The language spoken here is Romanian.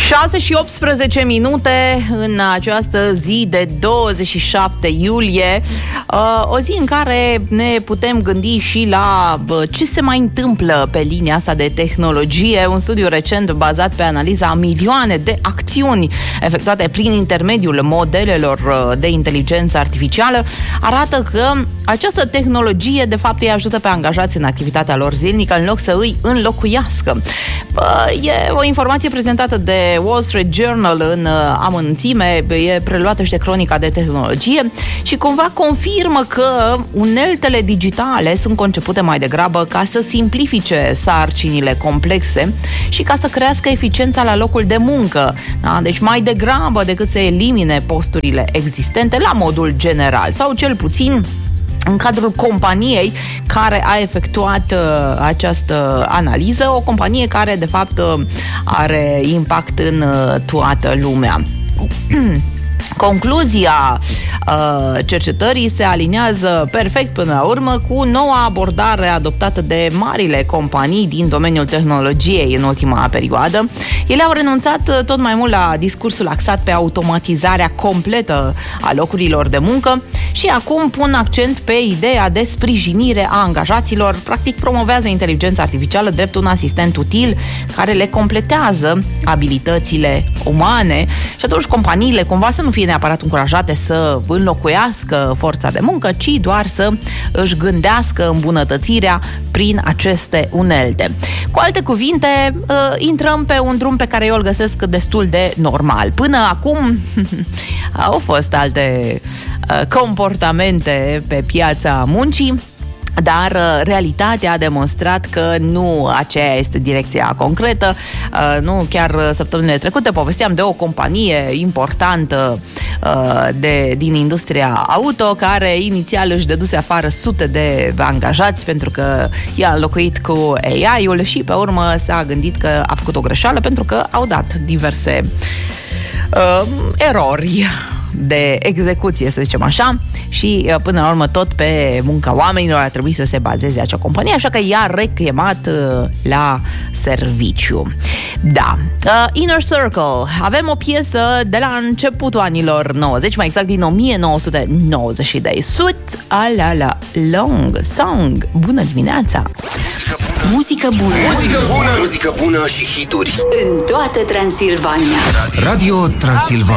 6 și 18 minute în această zi de 27 iulie, o zi în care ne putem gândi și la ce se mai întâmplă pe linia asta de tehnologie. Un studiu recent bazat pe analiza a milioane de acțiuni efectuate prin intermediul modelelor de inteligență artificială arată că această tehnologie de fapt îi ajută pe angajați în activitatea lor zilnică în loc să îi înlocuiască. E o informație prezentată de Wall Street Journal în amănunțime, e preluată și de Cronica de Tehnologie și cumva confirmă că uneltele digitale sunt concepute mai degrabă ca să simplifice sarcinile complexe și ca să crească eficiența la locul de muncă. Da? Deci mai degrabă decât să elimine posturile existente la modul general sau cel puțin în cadrul companiei care a efectuat această analiză, o companie care de fapt are impact în toată lumea. Concluzia cercetării se aliniază perfect până la urmă cu noua abordare adoptată de marile companii din domeniul tehnologiei în ultima perioadă. Ele au renunțat tot mai mult la discursul axat pe automatizarea completă a locurilor de muncă și acum pun accent pe ideea de sprijinire a angajaților. Practic promovează inteligența artificială drept un asistent util care le completează abilitățile umane și atunci companiile cumva să nu fie neapărat încurajate să înlocuiască forța de muncă, ci doar să își gândească îmbunătățirea prin aceste unelte. Cu alte cuvinte, intrăm pe un drum pe care eu îl găsesc destul de normal. Până acum au fost alte comportamente pe piața muncii, dar realitatea a demonstrat că nu aceea este direcția concretă. Nu, chiar săptămânile trecute povesteam de o companie importantă din industria auto care inițial își dăduse afară sute de angajați pentru că i-a înlocuit cu AI-ul și pe urmă s-a gândit că a făcut o greșeală pentru că au dat diverse erori de execuție, să zicem așa, și până la urmă tot pe munca oamenilor a trebuit să se bazeze acea companie, așa că i-a rechemat la serviciu. Da. Inner Circle. Avem o piesă de la începutul anilor 90, mai exact din 1992. Sweet Alala Long Song. Bună dimineața! Muzică bună! Muzică bună! Muzică bună și hituri în toată Transilvania. Radio Transilvania.